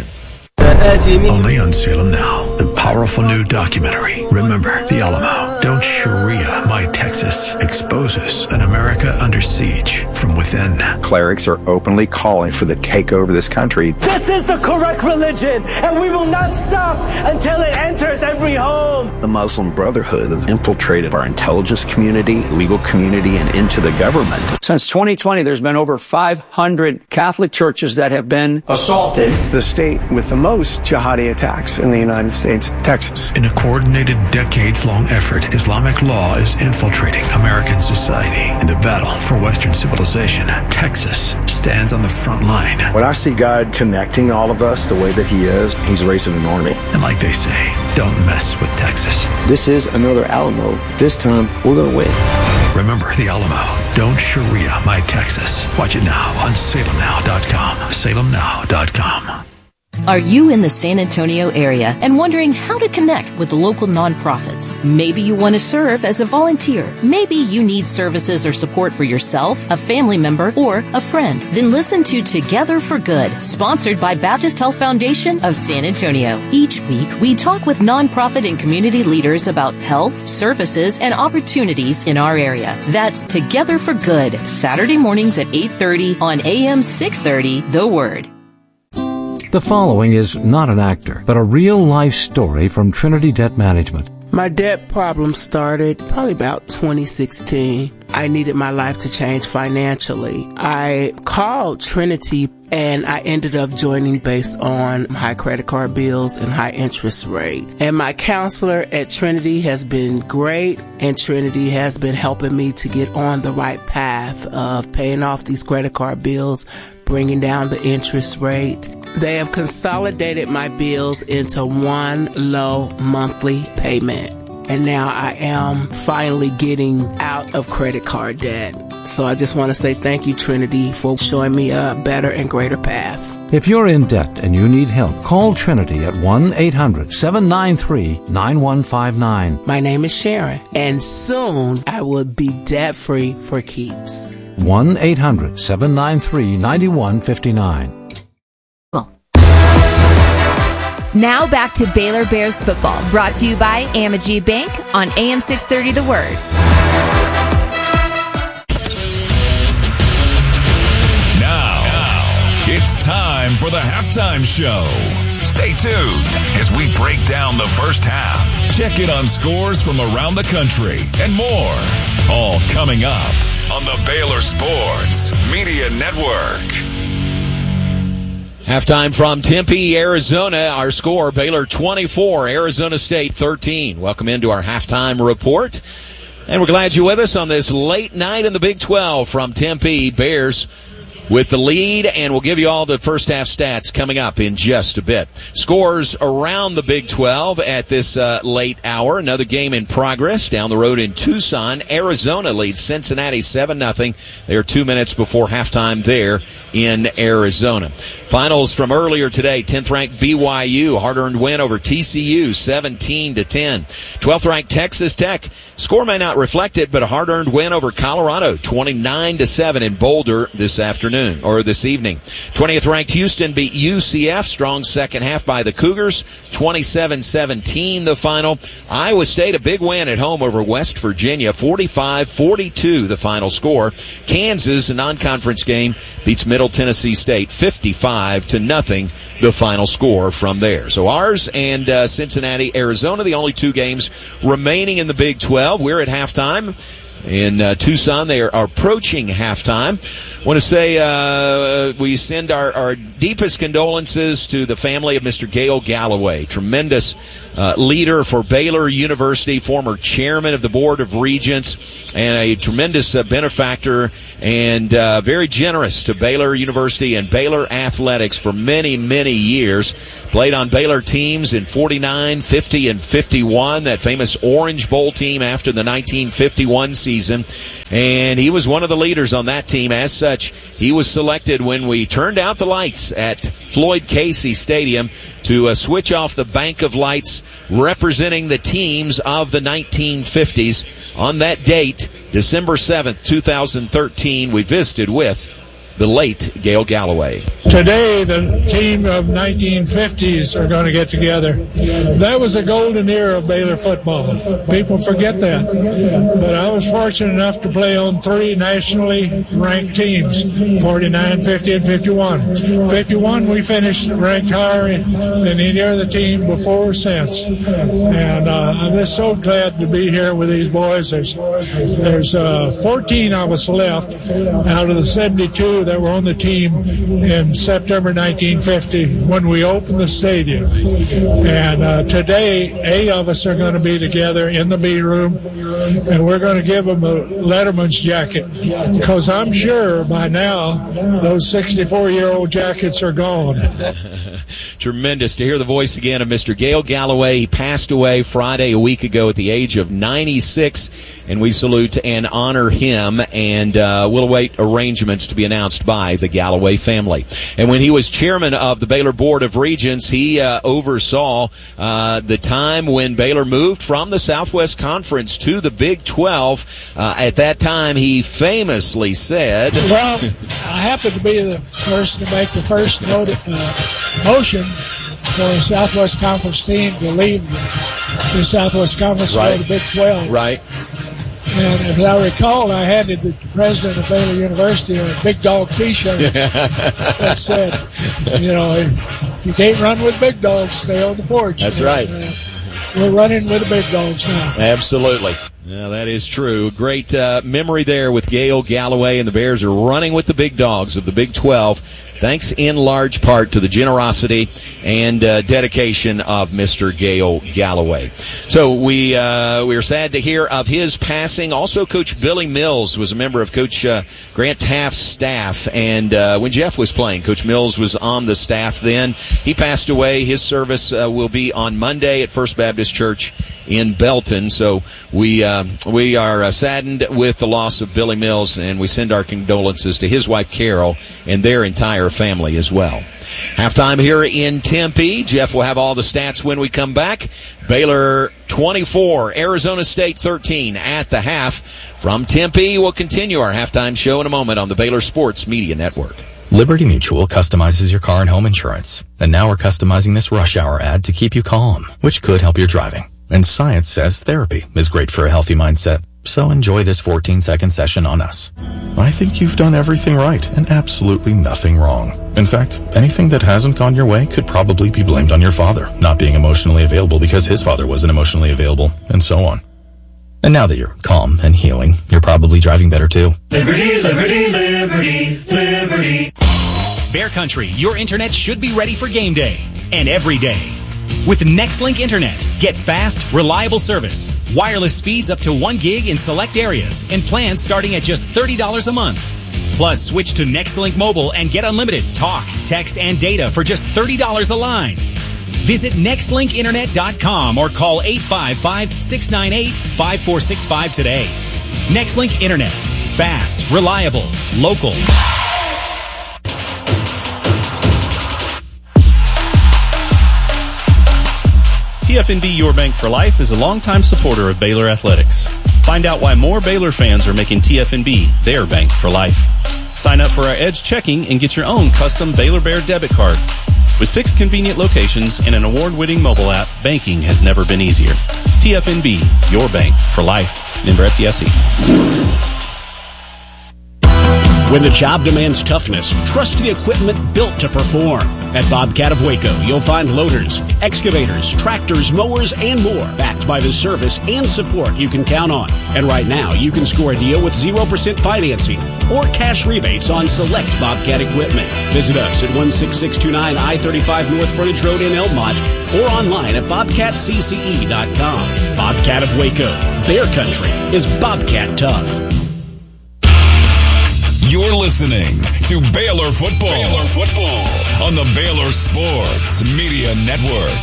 Only on Salem Now, the powerful new documentary, Remember the Alamo. Don't Sharia My Texas exposes an America under siege from within. Clerics are openly calling for the takeover of this country. This is the correct religion, and we will not stop until it enters every home. The Muslim Brotherhood has infiltrated our intelligence community, legal community, and into the government. Since twenty twenty, there's been over five hundred Catholic churches that have been assaulted. The state with the most jihadi attacks in the United States, Texas. In a coordinated, decades-long effort, Islamic law is infiltrating American society. In the battle for Western civilization, Texas stands on the front line. When I see God connecting all of us the way that he is, he's raising an army. And like they say, don't mess with Texas. This is another Alamo. This time, we're going to win. Remember the Alamo. Don't Sharia My Texas. Watch it now on salem now dot com. salem now dot com. Are you in the San Antonio area and wondering how to connect with local nonprofits? Maybe you want to serve as a volunteer. Maybe you need services or support for yourself, a family member, or a friend. Then listen to Together for Good, sponsored by Baptist Health Foundation of San Antonio. Each week, we talk with nonprofit and community leaders about health, services, and opportunities in our area. That's Together for Good, Saturday mornings at eight thirty on A M six thirty, The Word. The following is not an actor, but a real-life story from Trinity Debt Management. My debt problem started probably about twenty sixteen. I needed my life to change financially. I called Trinity and I ended up joining based on high credit card bills and high interest rate. And my counselor at Trinity has been great, and Trinity has been helping me to get on the right path of paying off these credit card bills, bringing down the interest rate. They have consolidated my bills into one low monthly payment. And now I am finally getting out of credit card debt. So I just want to say thank you, Trinity, for showing me a better and greater path. If you're in debt and you need help, call Trinity at one eight hundred seven nine three nine one five nine. My name is Sharon, and soon I will be debt-free for keeps. one eight hundred seven nine three nine one five nine. Now back to Baylor Bears football, brought to you by Amegy Bank on A M six thirty The Word. Now, now, it's time for the halftime show. Stay tuned as we break down the first half. Check in on scores from around the country and more. All coming up on the Baylor Sports Media Network. Halftime from Tempe, Arizona. Our score, Baylor twenty-four, Arizona State thirteen. Welcome into our halftime report. And we're glad you're with us on this late night in the Big twelve from Tempe. Bears with the lead, and we'll give you all the first half stats coming up in just a bit. Scores around the Big twelve at this uh, late hour. Another game in progress down the road in Tucson. Arizona leads Cincinnati seven nothing. They are two minutes before halftime there in Arizona. Finals from earlier today. tenth-ranked B Y U, hard-earned win over T C U, seventeen to ten. twelfth-ranked Texas Tech. Score may not reflect it, but a hard-earned win over Colorado, twenty-nine to seven in Boulder this afternoon, or this evening. twentieth-ranked Houston beat U C F. Strong second half by the Cougars, twenty-seven seventeen the final. Iowa State, a big win at home over West Virginia, forty-five forty-two the final score. Kansas, a non-conference game, beats Middle Tennessee State, fifty-five to nothing the final score from there. So ours and uh, Cincinnati, Arizona, the only two games remaining in the Big twelve. We're at halftime. in uh, Tucson. They are approaching halftime. Want to say uh, we send our, our deepest condolences to the family of Mister Gale Galloway, tremendous uh, leader for Baylor University, former chairman of the Board of Regents, and a tremendous uh, benefactor and uh, very generous to Baylor University and Baylor athletics for many, many years. Played on Baylor teams in forty-nine, fifty, and fifty-one, that famous Orange Bowl team after the nineteen fifty-one season. And he was one of the leaders on that team. As such, he was selected when we turned out the lights at Floyd Casey Stadium to uh, switch off the bank of lights representing the teams of the nineteen fifties. On that date, December seventh, twenty thirteen, we visited with the late Gale Galloway. Today, the team of nineteen fifties are going to get together. That was a golden era of Baylor football. People forget that. But I was fortunate enough to play on three nationally ranked teams, forty-nine, fifty, and fifty-one. fifty-one, we finished ranked higher than any other team before or since. And uh, I'm just so glad to be here with these boys. There's, there's uh, fourteen of us left out of the seventy-two that were on the team in September nineteen fifty when we opened the stadium. And uh, today, eight of us are going to be together in the B room, and we're going to give them a Letterman's jacket, because I'm sure by now those sixty-four-year-old jackets are gone. Tremendous to hear the voice again of Mister Gale Galloway. He passed away Friday a week ago at the age of ninety-six, and we salute and honor him, and uh, we'll await arrangements to be announced by the Galloway family. And when he was chairman of the Baylor Board of Regents, he uh, oversaw uh, the time when Baylor moved from the Southwest Conference to the Big twelve. Uh, at that time, he famously said, well, I happened to be the person to make the first note, uh, motion for the Southwest Conference team to leave the, the Southwest Conference right. to go to Big twelve. Right. And if I recall, I handed the president of Baylor University a big dog T-shirt that said, you know, if you can't run with big dogs, stay on the porch. That's and, right. Uh, we're running with the big dogs now. Absolutely. Yeah, that is true. Great uh, memory there with Gale Galloway, and the Bears are running with the big dogs of the Big twelve, thanks in large part to the generosity and uh, dedication of Mister Gale Galloway. So we uh, we are sad to hear of his passing. Also, Coach Billy Mills was a member of Coach uh, Grant Taft's staff, and uh, when Jeff was playing, Coach Mills was on the staff then. He passed away. His service uh, will be on Monday at First Baptist Church in Belton. So we uh, we are uh, saddened with the loss of Billy Mills, and we send our condolences to his wife Carol and their entire family as well. Halftime here in Tempe. Jeff will have all the stats when we come back. Baylor twenty-four, Arizona State thirteen at the half. From Tempe, we'll continue our halftime show in a moment on the Baylor Sports Media Network. Liberty Mutual customizes your car and home insurance. And now we're customizing this rush hour ad to keep you calm, which could help your driving. And science says therapy is great for a healthy mindset. So enjoy this fourteen-second session on us. I think you've done everything right and absolutely nothing wrong. In fact, anything that hasn't gone your way could probably be blamed on your father not being emotionally available because his father wasn't emotionally available, and so on. And now that you're calm and healing, you're probably driving better too. Liberty, liberty, liberty, liberty. Bear Country, your internet should be ready for game day and every day. With Nextlink Internet, get fast, reliable service, wireless speeds up to one gig in select areas, and plans starting at just thirty dollars a month. Plus, switch to Nextlink Mobile and get unlimited talk, text, and data for just thirty dollars a line. Visit nextlink internet dot com or call eight five five, six nine eight, five four six five today. Nextlink Internet. Fast, reliable, local. T F N B Your Bank for Life is a longtime supporter of Baylor Athletics. Find out why more Baylor fans are making T F N B their bank for life. Sign up for our Edge checking and get your own custom Baylor Bear debit card. With six convenient locations and an award-winning mobile app, banking has never been easier. T F N B, your bank for life. Member F D I C. When the job demands toughness, trust the equipment built to perform. At Bobcat of Waco, you'll find loaders, excavators, tractors, mowers, and more, backed by the service and support you can count on. And right now, you can score a deal with zero percent financing or cash rebates on select Bobcat equipment. Visit us at one six six two nine I thirty-five North Frontage Road in Elmont or online at bobcat c c e dot com. Bobcat of Waco. Their country is Bobcat tough. You're listening to Baylor Football. Baylor Football on the Baylor Sports Media Network.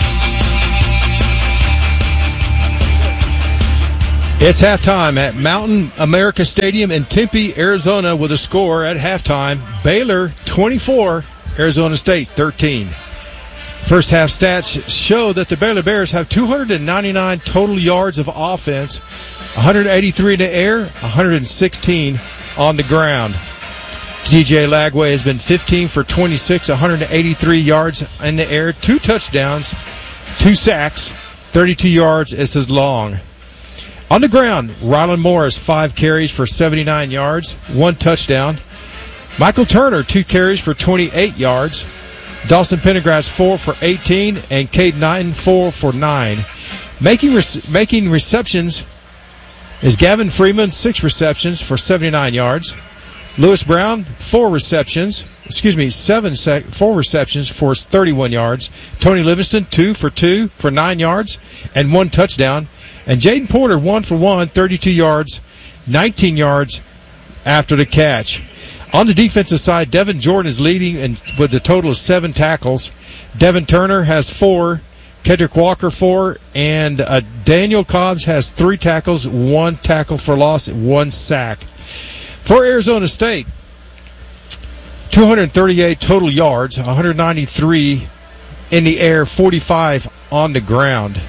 It's halftime at Mountain America Stadium in Tempe, Arizona, with a score at halftime. Baylor twenty-four, Arizona State thirteen. First half stats show that the Baylor Bears have two hundred ninety-nine total yards of offense, one hundred eighty-three in the air, one hundred sixteen on the ground. D J Lagway has been fifteen for twenty-six, one hundred eighty-three yards in the air, two touchdowns, two sacks, thirty-two yards is his long. On the ground, Rylan Morris, five carries for seventy-nine yards, one touchdown. Michael Turner, two carries for twenty-eight yards. Dawson Pendergrass, four for eighteen, and Cade Knighton, four for nine. Making re- making receptions is Gavin Freeman, six receptions for seventy-nine yards. Lewis Brown, four receptions, excuse me, seven sec- four receptions for thirty-one yards. Tony Livingston, two for two for nine yards and one touchdown. And Jaden Porter, one for one, thirty-two yards, nineteen yards after the catch. On the defensive side, Devin Jordan is leading in, with a total of seven tackles. Devin Turner has four. Kedrick Walker, four, and uh, Daniel Cobbs has three tackles, one tackle for loss, one sack. For Arizona State, two hundred thirty-eight total yards, one hundred ninety-three in the air, forty-five on the ground.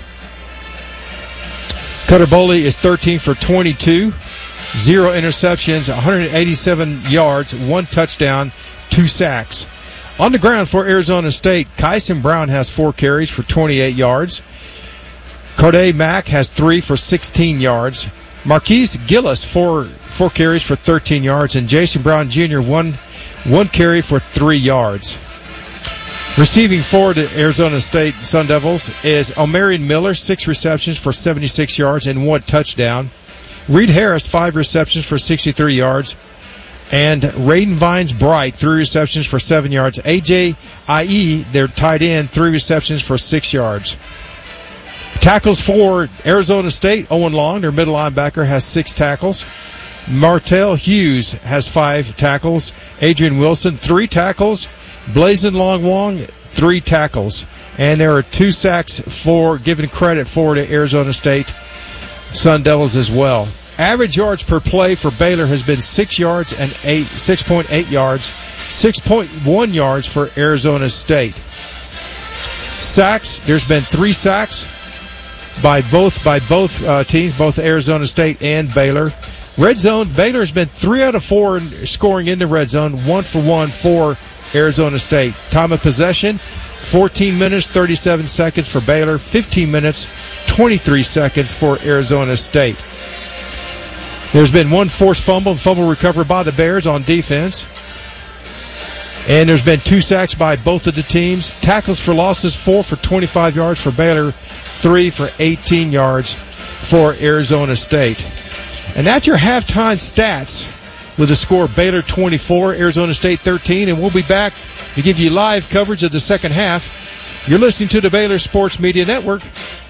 Cutter Boley is thirteen for twenty-two, zero interceptions, one hundred eighty-seven yards, one touchdown, two sacks. On the ground for Arizona State, Kyson Brown has four carries for twenty-eight yards. Corday Mack has three for sixteen yards. Marquise Gillis, four, four carries for thirteen yards. And Jason Brown Junior, one, one carry for three yards. Receiving for the Arizona State Sun Devils is Omarion Miller, six receptions for seventy-six yards and one touchdown. Reed Harris, five receptions for sixty-three yards. And Raiden Vines Bright, three receptions for seven yards. A J I E, their tight end, three receptions for six yards. Tackles for Arizona State, Owen Long, their middle linebacker, has six tackles. Martell Hughes has five tackles. Adrian Wilson, three tackles. Blazin Long Wong, three tackles. And there are two sacks for given credit for the Arizona State Sun Devils as well. Average yards per play for Baylor has been six yards and eight, six point eight yards, six point one yards for Arizona State. Sacks, there's been three sacks by both by both uh, teams, both Arizona State and Baylor. Red zone, Baylor has been three out of four in scoring in the red zone, one for one for Arizona State. Time of possession, fourteen minutes, thirty-seven seconds for Baylor, fifteen minutes, twenty-three seconds for Arizona State. There's been one forced fumble and fumble recovery by the Bears on defense. And there's been two sacks by both of the teams. Tackles for losses, four for twenty-five yards for Baylor, three for eighteen yards for Arizona State. And that's your halftime stats with the score Baylor twenty-four, Arizona State thirteen. And we'll be back to give you live coverage of the second half. You're listening to the Baylor Sports Media Network.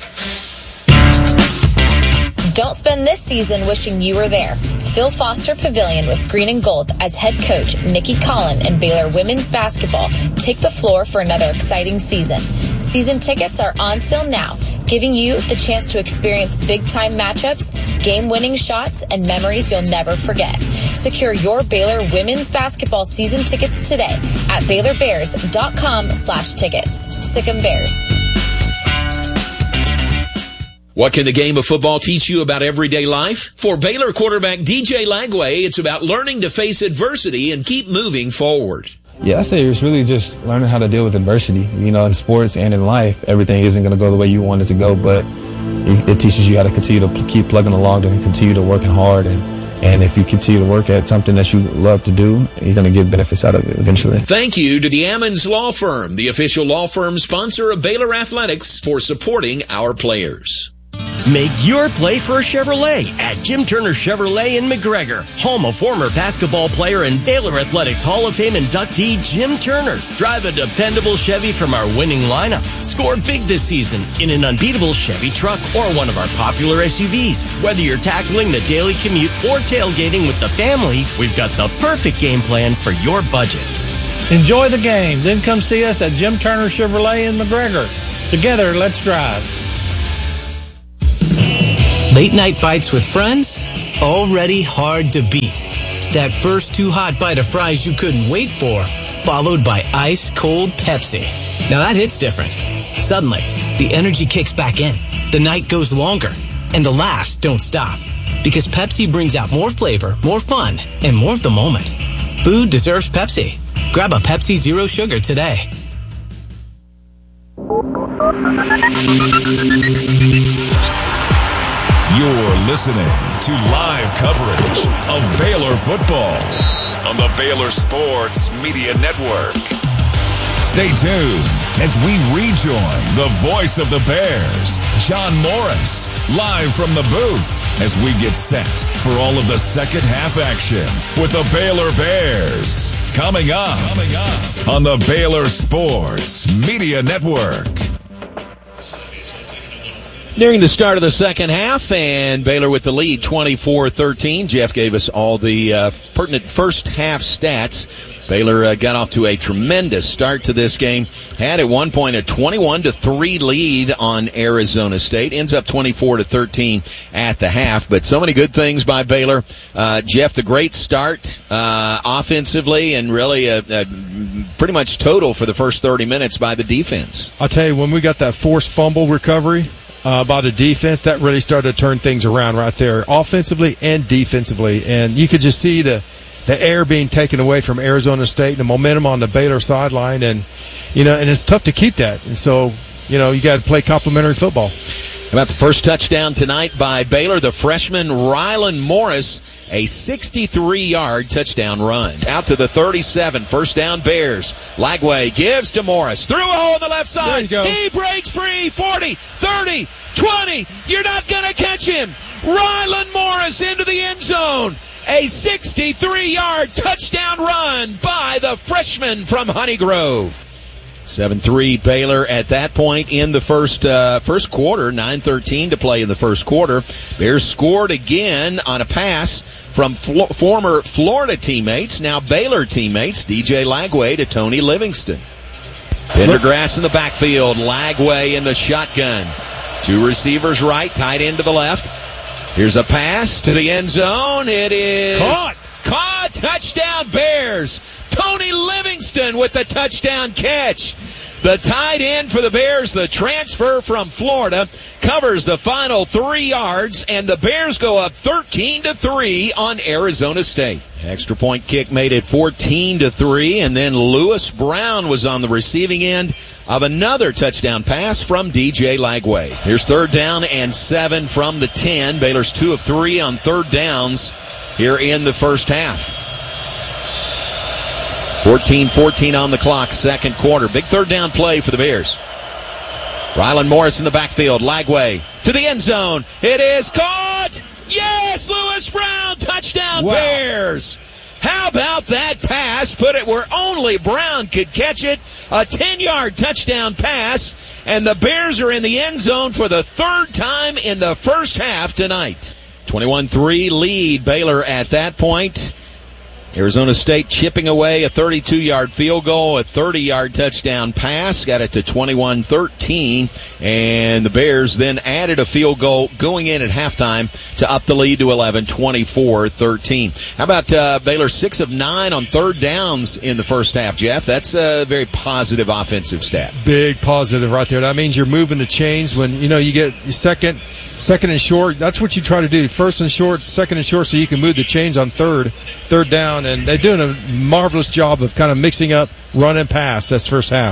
Don't spend this season wishing you were there. Phil Foster Pavilion with Green and Gold as head coach Nikki Collin and Baylor women's basketball take the floor for another exciting season. Season tickets are on sale now, giving you the chance to experience big-time matchups, game-winning shots, and memories you'll never forget. Secure your Baylor women's basketball season tickets today at Baylor Bears dot com slash tickets. Sic 'em Bears. What can the game of football teach you about everyday life? For Baylor quarterback D J Lagway, it's about learning to face adversity and keep moving forward. Yeah, I say it's really just learning how to deal with adversity. You know, in sports and in life, everything isn't going to go the way you want it to go, but it teaches you how to continue to keep plugging along and continue to working hard and And if you continue to work at something that you love to do, you're going to get benefits out of it eventually. Thank you to the Ammons Law Firm, the official law firm sponsor of Baylor Athletics, for supporting our players. Make your play for a Chevrolet at Jim Turner Chevrolet in McGregor, home of former basketball player and Baylor Athletics Hall of Fame inductee Jim Turner. Drive a dependable Chevy from our winning lineup. Score big this season in an unbeatable Chevy truck or one of our popular S U Vs. Whether you're tackling the daily commute or tailgating with the family, we've got the perfect game plan for your budget. Enjoy the game, then come see us at Jim Turner Chevrolet in McGregor. Together, let's drive. Late night bites with friends? Already hard to beat. That first too hot bite of fries you couldn't wait for, followed by ice cold Pepsi. Now that hits different. Suddenly, the energy kicks back in, the night goes longer, and the laughs don't stop. Because Pepsi brings out more flavor, more fun, and more of the moment. Food deserves Pepsi. Grab a Pepsi Zero Sugar today. You're listening to live coverage of Baylor football on the Baylor Sports Media Network. Stay tuned as we rejoin the voice of the Bears, John Morris, live from the booth as we get set for all of the second half action with the Baylor Bears. Coming up, Coming up on the Baylor Sports Media Network. Nearing the start of the second half, and Baylor with the lead, twenty-four thirteen. Jeff gave us all the uh, pertinent first half stats. Baylor uh, got off to a tremendous start to this game. Had at one point a twenty-one to three lead on Arizona State. Ends up twenty-four to thirteen at the half. But so many good things by Baylor. Uh, Jeff, the great start uh, offensively, and really a, a pretty much total for the first thirty minutes by the defense. I'll tell you, when we got that forced fumble recovery uh, by the defense, that really started to turn things around right there, offensively and defensively. And you could just see the the air being taken away from Arizona State, the momentum on the Baylor sideline, and you know, and it's tough to keep that. And so, you know, you got to play complementary football. How about the first touchdown tonight by Baylor, the freshman Rylan Morris, a sixty-three yard touchdown run. Out to the thirty-seven, first down Bears. Lagway gives to Morris, through a hole on the left side. He breaks free, forty, thirty, twenty. You're not going to catch him. Rylan Morris into the end zone. A sixty-three yard touchdown run by the freshman from Honey Grove. seven three Baylor at that point in the first uh, first quarter. nine thirteen to play in the first quarter. Bears scored again on a pass from Flo- former Florida teammates, now Baylor teammates, D J Lagway to Tony Livingston. Pendergrass in the backfield. Lagway in the shotgun. Two receivers right, tight end to the left. Here's a pass to the end zone. It is caught. Caught. Touchdown Bears. Tony Livingston with the touchdown catch. The tight end for the Bears, the transfer from Florida, covers the final three yards, and the Bears go up thirteen to three on Arizona State. Extra point kick made it fourteen to three, and then Lewis Brown was on the receiving end of another touchdown pass from D J Lagway. Here's third down and seven from the ten. Baylor's two of three on third downs here in the first half. fourteen fourteen on the clock, second quarter. Big third down play for the Bears. Rylan Morris in the backfield. Lagway to the end zone. It is caught. Yes, Lewis Brown. Touchdown, wow. Bears. How about that pass? Put it where only Brown could catch it. A ten yard touchdown pass. And the Bears are in the end zone for the third time in the first half tonight. twenty-one three lead Baylor at that point. Arizona State chipping away a thirty-two yard field goal, a thirty yard touchdown pass, got it to twenty-one thirteen, and the Bears then added a field goal going in at halftime to up the lead to eleven, twenty-four thirteen. How about uh, Baylor six of nine on third downs in the first half, Jeff? That's a very positive offensive stat. Big positive right there. That means you're moving the chains when, you know, you get second, second and short. That's what you try to do. First and short, second and short, so you can move the chains on third, third down. And they're doing a marvelous job of kind of mixing up run and pass this first half.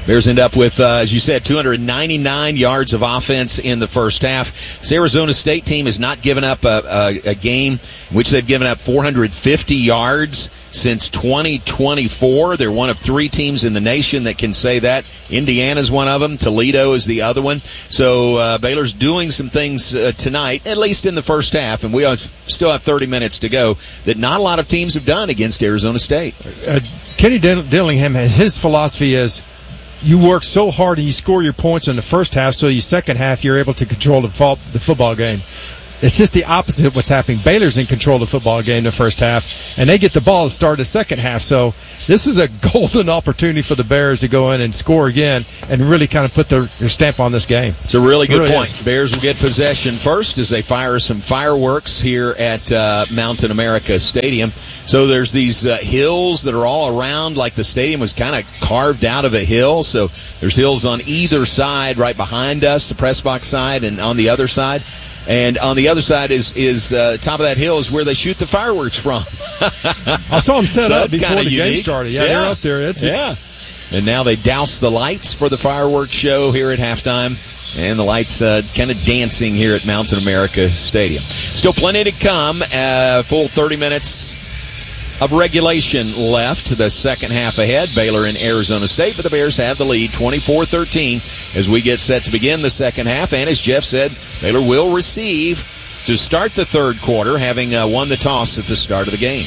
Bears end up with, uh, as you said, two hundred ninety-nine yards of offense in the first half. This Arizona State team has not given up a, a, a game in which they've given up four hundred fifty yards since twenty twenty-four. They're one of three teams in the nation that can say that. Indiana's one of them. Toledo is the other one. So uh, Baylor's doing some things uh, tonight, at least in the first half, and we have, still have thirty minutes to go, that not a lot of teams have done against Arizona State. Uh, Kenny Dillingham, his philosophy is you work so hard and you score your points in the first half, so your second half you're able to control the, the football game. It's just the opposite of what's happening. Baylor's in control of the football game in the first half, and they get the ball to start the second half. So this is a golden opportunity for the Bears to go in and score again and really kind of put their, their stamp on this game. It's a really good really point. Is. Bears will get possession first as they fire some fireworks here at uh, Mountain America Stadium. So there's these uh, hills that are all around, like the stadium was kind of carved out of a hill. So there's hills on either side, right behind us, the press box side, and on the other side. And on the other side is is uh, top of that hill is where they shoot the fireworks from. I saw them set so up before the unique. game started. Yeah, yeah, they're up there. It's, yeah. It's... And now they douse the lights for the fireworks show here at halftime. And the lights uh, kind of dancing here at Mountain America Stadium. Still plenty to come. Uh, full thirty minutes of regulation left. The second half ahead, Baylor and Arizona State, but the Bears have the lead twenty-four thirteen as we get set to begin the second half. And as Jeff said, Baylor will receive to start the third quarter, having uh, won the toss at the start of the game.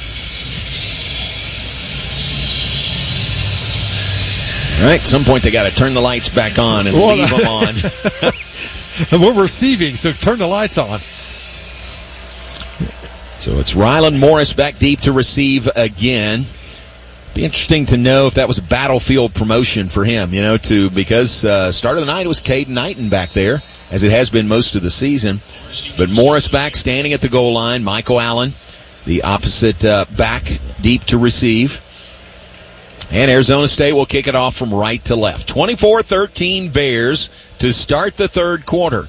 All right, at some point they got to turn the lights back on and well, leave them on. We're receiving, so turn the lights on. So it's Rylan Morris back deep to receive again. Be interesting to know if that was a battlefield promotion for him, you know, to because uh, start of the night it was Caden Knighton back there, as it has been most of the season. But Morris back standing at the goal line. Michael Allen, the opposite uh, back deep to receive. And Arizona State will kick it off from right to left. twenty-four thirteen Bears to start the third quarter.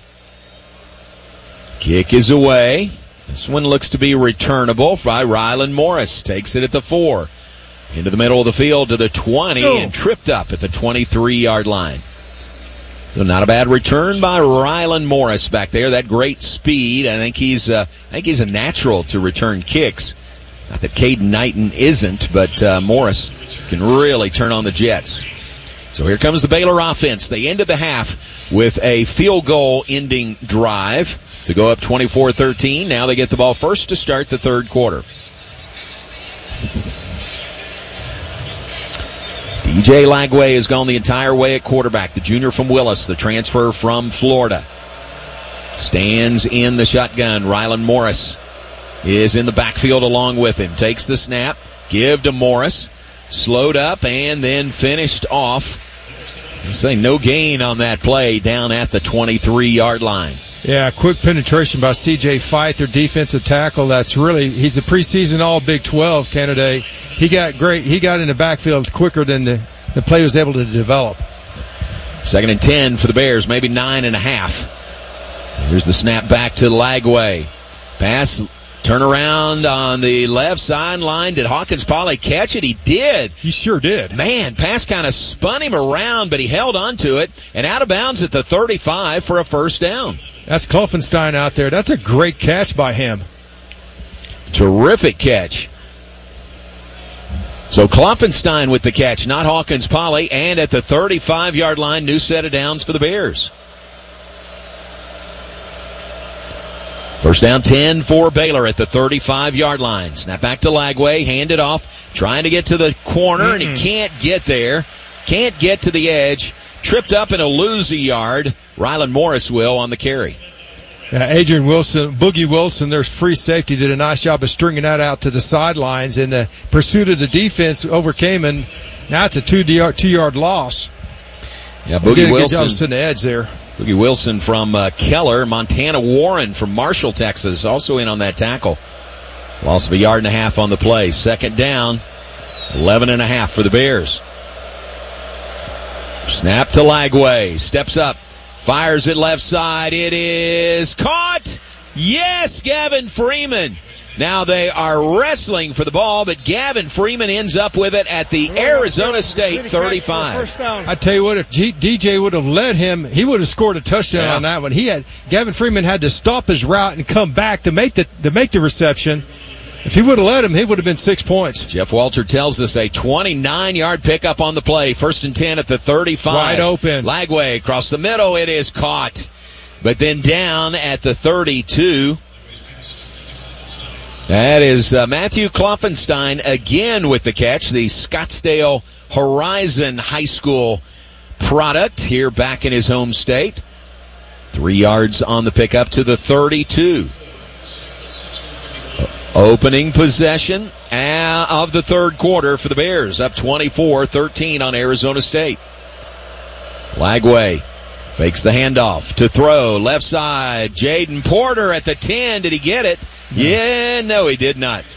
Kick is away. This one looks to be returnable by Rylan Morris. Takes it at the four. Into the middle of the field to the twenty oh. and tripped up at the twenty-three-yard line. So not a bad return by Rylan Morris back there. That great speed. I think he's uh, I think he's a natural to return kicks. Not that Caden Knighton isn't, but uh, Morris can really turn on the Jets. So here comes the Baylor offense. They ended the half with a field goal ending drive to go up twenty-four thirteen. Now they get the ball first to start the third quarter. D J Lagway has gone the entire way at quarterback. The junior from Willis, the transfer from Florida. Stands in the shotgun. Rylan Morris is in the backfield along with him. Takes the snap. Give to Morris. Slowed up and then finished off. I say no gain on that play down at the twenty-three-yard line. Yeah, quick penetration by C J Fight, their defensive tackle. That's really, he's a preseason all Big twelve candidate. He got great. He got in the backfield quicker than the, the play was able to develop. Second and ten for the Bears, maybe nine and a half. Here's the snap back to Lagway. Pass, turn around on the left sideline. Did Hawkins Polley catch it? He did. He sure did. Man, pass kind of spun him around, but he held on to it and out of bounds at the thirty-five for a first down. That's Klopfenstein out there. That's a great catch by him. Terrific catch. So Klopfenstein with the catch, not Hawkins Polley, and at the thirty-five-yard line, new set of downs for the Bears. First down ten for Baylor at the thirty-five-yard line. Snap back to Lagway, hand it off, trying to get to the corner, mm-hmm. and he can't get there. Can't get to the edge. Tripped up and will lose a yard. Rylan Morris will on the carry. Uh, Adrian Wilson, Boogie Wilson, their free safety, did a nice job of stringing that out to the sidelines, and the pursuit of the defense overcame, and now it's a two-yard, two-yard loss. Yeah, Boogie did a Wilson. Good job sitting the edge there. Boogie Wilson from uh, Keller. Montana Warren from Marshall, Texas, also in on that tackle. Loss of a yard and a half on the play. Second down, eleven and a half for the Bears. Snap to Lagway. Steps up. Fires it left side. It is caught. Yes, Gavin Freeman. Now they are wrestling for the ball, but Gavin Freeman ends up with it at the Arizona State thirty-five. I tell you what, if G- D J would have led him, he would have scored a touchdown yeah. on that one. He had Gavin Freeman had to stop his route and come back to make the to make the reception. If he would have let him, he would have been six points. Jeff Walter tells us a twenty-nine-yard pickup on the play. First and ten at the thirty-five. Wide open. Lagway across the middle. It is caught. But then down at the thirty-two. That is uh, Matthew Kloffenstein again with the catch. The Scottsdale Horizon High School product here back in his home state. Three yards on the pickup to the thirty-two. Opening possession of the third quarter for the Bears, up twenty-four thirteen on Arizona State. Lagway fakes the handoff to throw, left side, Jaden Porter at the ten. Did he get it? Yeah, no, he did not.